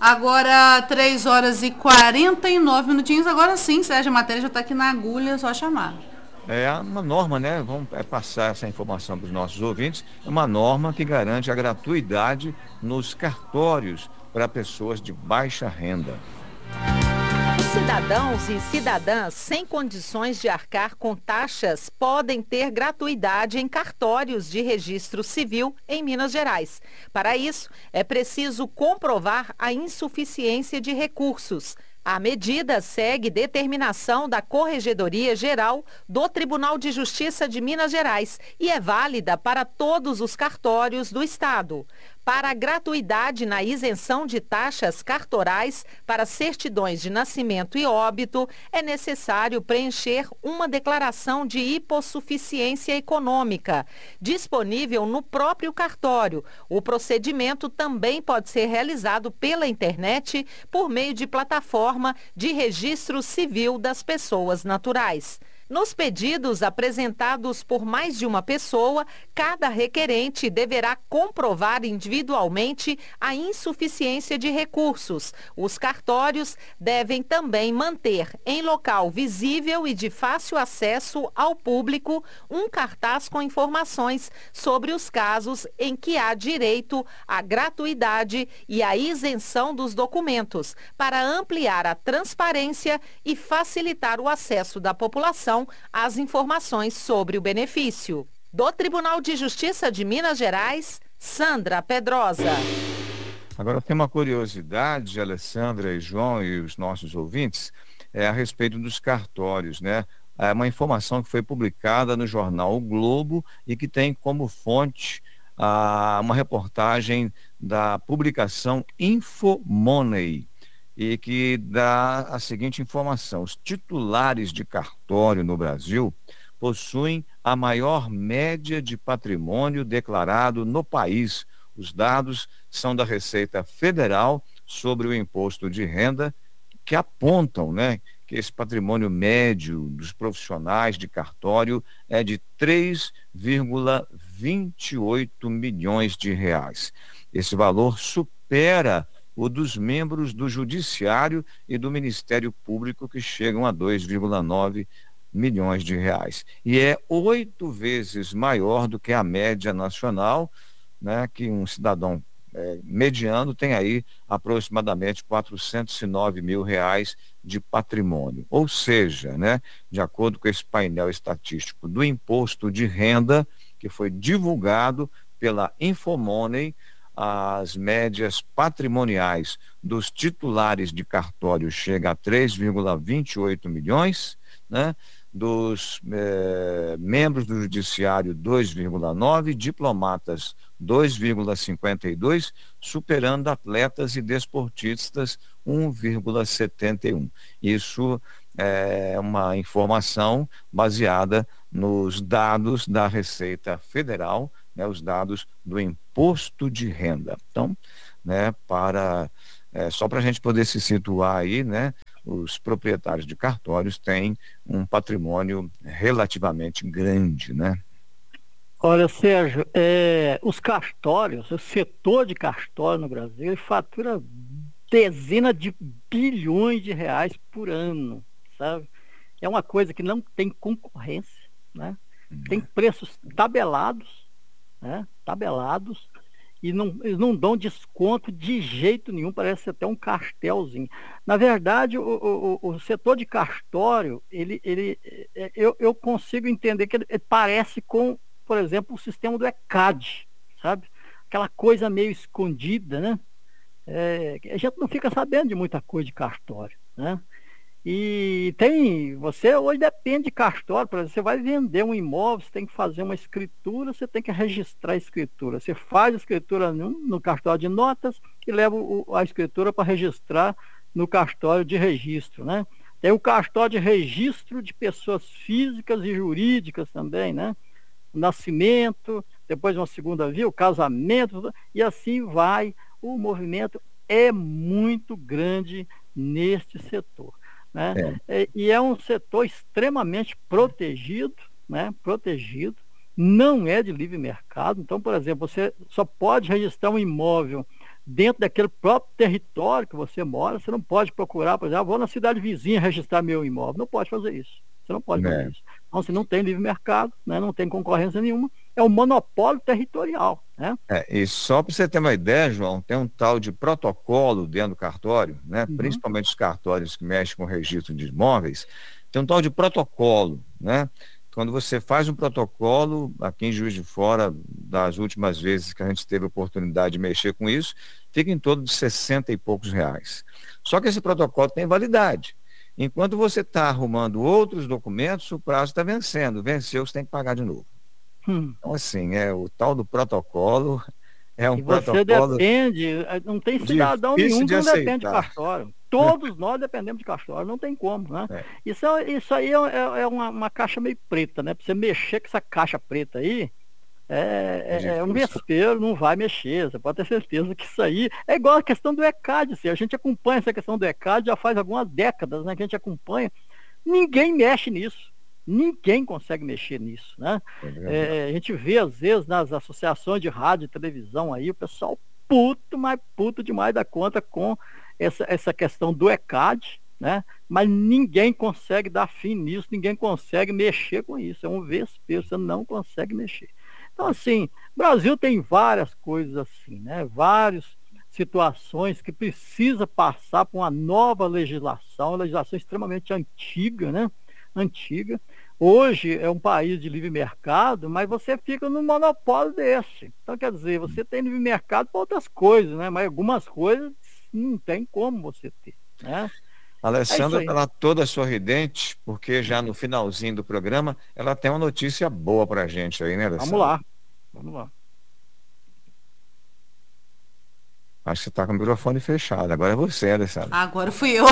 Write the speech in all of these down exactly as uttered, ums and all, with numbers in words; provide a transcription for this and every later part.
Agora, três horas e quarenta e nove minutinhos. Agora sim, Sérgio, a matéria já está aqui na agulha, é só chamar. É uma norma, né? Vamos é, passar essa informação para os nossos ouvintes. É uma norma que garante a gratuidade nos cartórios para pessoas de baixa renda. Cidadãos e cidadãs sem condições de arcar com taxas podem ter gratuidade em cartórios de registro civil em Minas Gerais. Para isso, é preciso comprovar a insuficiência de recursos. A medida segue determinação da Corregedoria Geral do Tribunal de Justiça de Minas Gerais e é válida para todos os cartórios do Estado. Para a gratuidade na isenção de taxas cartorais para certidões de nascimento e óbito, é necessário preencher uma declaração de hipossuficiência econômica, disponível no próprio cartório. O procedimento também pode ser realizado pela internet por meio de plataforma de registro civil das pessoas naturais. Nos pedidos apresentados por mais de uma pessoa, cada requerente deverá comprovar individualmente a insuficiência de recursos. Os cartórios devem também manter em local visível e de fácil acesso ao público um cartaz com informações sobre os casos em que há direito à gratuidade e à isenção dos documentos, para ampliar a transparência e facilitar o acesso da população as informações sobre o benefício. Do Tribunal de Justiça de Minas Gerais, Sandra Pedrosa. Agora tem uma curiosidade, Alessandra e João e os nossos ouvintes, é a respeito dos cartórios, né? É uma informação que foi publicada no jornal O Globo e que tem como fonte ah, uma reportagem da publicação Infomoney, e que dá a seguinte informação: os titulares de cartório no Brasil possuem a maior média de patrimônio declarado no país. Os dados são da Receita Federal sobre o imposto de renda, que apontam, né, que esse patrimônio médio dos profissionais de cartório é de três vírgula vinte e oito milhões de reais. Esse valor supera o dos membros do Judiciário e do Ministério Público, que chegam a dois vírgula nove milhões de reais. E é oito vezes maior do que a média nacional, né, que um cidadão é, mediano tem aí aproximadamente quatrocentos e nove mil reais de patrimônio. Ou seja, né, de acordo com esse painel estatístico do imposto de renda, que foi divulgado pela Infomoney, as médias patrimoniais dos titulares de cartório chega a três vírgula vinte e oito milhões, né? Dos eh, membros do judiciário dois vírgula nove, diplomatas dois vírgula cinquenta e dois, superando atletas e desportistas um vírgula setenta e um. Isso é uma informação baseada nos dados da Receita Federal, né, os dados do imposto de renda. Então, né, para, é, só para a gente poder se situar aí, né, os proprietários de cartórios têm um patrimônio relativamente grande, né? Olha, Sérgio, é, os cartórios, o setor de cartório no Brasil, ele fatura dezenas de bilhões de reais por ano, sabe? É uma coisa que não tem concorrência, né? Tem preços tabelados, né? Tabelados, e não, eles não dão desconto de jeito nenhum, parece até um cartelzinho. Na verdade, o, o, o setor de cartório, ele, ele, é, eu, eu consigo entender que ele, ele parece com, por exemplo, o sistema do ECAD, sabe? Aquela coisa meio escondida, né? É, a gente não fica sabendo de muita coisa de cartório, né? E tem, você hoje depende de cartório, por exemplo, você vai vender um imóvel, você tem que fazer uma escritura, você tem que registrar a escritura. Você faz a escritura no, no cartório de notas e leva o, a escritura para registrar no cartório de registro, né? Tem o cartório de registro de pessoas físicas e jurídicas também, né? O nascimento, depois uma segunda via, o casamento, e assim vai. O movimento é muito grande neste setor, né? É. E é um setor extremamente protegido, né? Protegido, não é de livre mercado. Então, por exemplo, você só pode registrar um imóvel dentro daquele próprio território que você mora. Você não pode procurar, por exemplo, ah, vou na cidade vizinha registrar meu imóvel. Não pode fazer isso. Você não pode fazer É. isso. Então, se não tem livre mercado, né, não tem concorrência nenhuma, é um monopólio territorial, né? É, e só para você ter uma ideia, João, tem um tal de protocolo dentro do cartório, né? Uhum. Principalmente os cartórios que mexem com o registro de imóveis, tem um tal de protocolo, né? Quando você faz um protocolo, aqui em Juiz de Fora, das últimas vezes que a gente teve a oportunidade de mexer com isso, fica em torno de sessenta e poucos reais. Só que esse protocolo tem validade. Enquanto você está arrumando outros documentos, o prazo está vencendo. Venceu, você tem que pagar de novo. Hum. Então, assim, é o tal do protocolo, é um E você protocolo depende, não tem cidadão difícil nenhum de que não depende de aceitar. cartório. Todos nós dependemos de cartório, não tem como, né? É. Isso, é- isso aí é, é- é uma, uma caixa meio preta, né? Para você mexer com essa caixa preta aí, é, É é, é um difícil. vespeiro, não vai mexer. Você pode ter certeza que isso aí é igual a questão do ECAD. Assim, a gente acompanha essa questão do ECAD já faz algumas décadas, né? Que a gente acompanha. Ninguém mexe nisso. Ninguém consegue mexer nisso, né? É verdade. É, a gente vê, às vezes, nas associações de rádio e televisão aí, o pessoal puto, mas puto demais da conta com essa, essa questão do ECAD, né? Mas ninguém consegue dar fim nisso, ninguém consegue mexer com isso. É um vespeiro, você não consegue mexer. Então, assim, o Brasil tem várias coisas assim, né? Várias situações que precisa passar por uma nova legislação, uma legislação extremamente antiga, né? Antiga. Hoje é um país de livre mercado, mas você fica num monopólio desse. Então, quer dizer, você tem livre mercado para outras coisas, né? Mas algumas coisas não tem como você ter, né? A É isso Alessandra aí. está lá toda sorridente, porque já no finalzinho do programa, ela tem uma notícia boa para a gente aí, né, Vamos Alessandra? lá. Vamos lá. Acho que você está com o microfone fechado. Agora é você, Alessandra. Agora fui eu.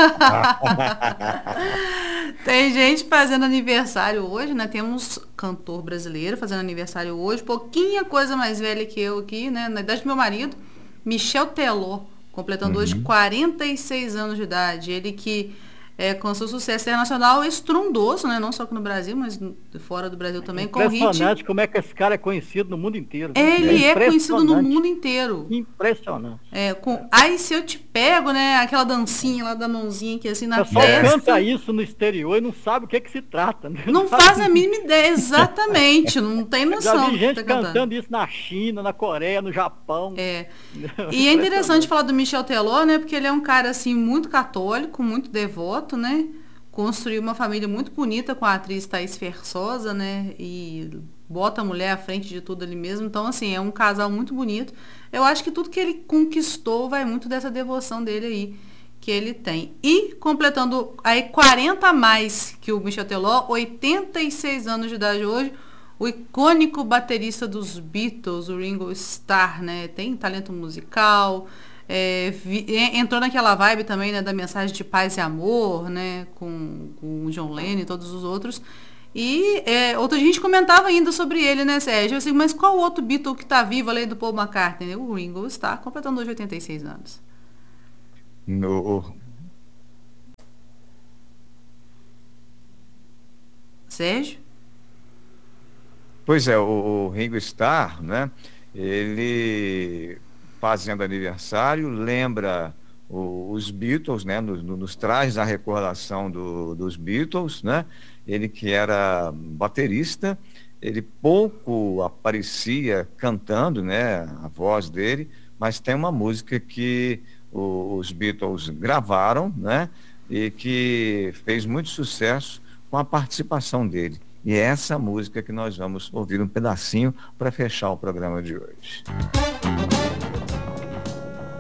Tem gente fazendo aniversário hoje, né? Temos cantor brasileiro fazendo aniversário hoje, pouquinha coisa mais velha que eu aqui, né? Na idade do meu marido, Michel Teló, completando hoje Uhum. quarenta e seis anos de idade. Ele que é, alcançou sucesso internacional estrondoso, né? Não só aqui no Brasil, mas no- fora do Brasil também, com o hit. Impressionante como é que esse cara é conhecido no mundo inteiro. Viu? Ele é conhecido no Impressionante. mundo inteiro. Impressionante. É, com Ai Se Eu Te Pego, né? Aquela dancinha lá da mãozinha aqui assim O na pessoal testa. canta isso no exterior e não sabe o que que se trata. Né? Não sabe faz a mínima ideia, exatamente. Não tem Já noção vi do que gente tá cantando. cantando isso na China, na Coreia, no Japão. É. E é interessante falar do Michel Teló, né? Porque ele é um cara assim muito católico, muito devoto, né? Construiu uma família muito bonita com a atriz Thaís Versosa, né? E bota a mulher à frente de tudo ali mesmo. Então, assim, é um casal muito bonito. Eu acho que tudo que ele conquistou vai muito dessa devoção dele aí que ele tem. E completando aí quarenta a mais que o Michel Teló, oitenta e seis anos de idade hoje, o icônico baterista dos Beatles, o Ringo Starr, né? Tem talento musical, é, vi, entrou naquela vibe também, né, da mensagem de paz e amor, né? Com, com o John Lennon e todos os outros. E é, outra gente comentava ainda sobre ele, né, Sérgio? Assim, mas qual outro Beatle que tá vivo além do Paul McCartney? O Ringo Starr, completando hoje oitenta e seis anos. No... Sérgio? Pois é, o, o Ringo Starr, né? Ele fazendo aniversário, lembra o- os Beatles, né? Nos, nos traz a recordação do- dos Beatles, né? Ele que era baterista, ele pouco aparecia cantando, né? A voz dele, mas tem uma música que o- os Beatles gravaram, né? E que fez muito sucesso com a participação dele. E é essa música que nós vamos ouvir um pedacinho para fechar o programa de hoje.